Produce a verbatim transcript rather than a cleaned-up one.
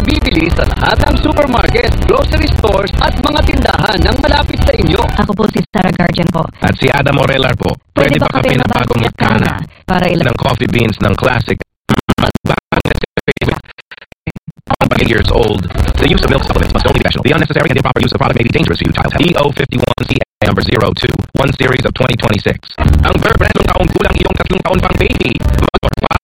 mabibili sa lahat ng supermarket, grocery stores at mga tindahan ng malapit sa inyo. Ako po si Sarah Guardian po. At si Adam Morelar po. Pwede, Pwede ba kape na bagong lakana? Para ilang ng coffee beans ng classic years old. The use of milk supplements must only be rational. The unnecessary and improper use of the product may be dangerous to you, child. E O fifty-one C A number zero two, one series of twenty twenty-six. Ang Verb brand ng taong kulang iyong tatlong taon pang baby.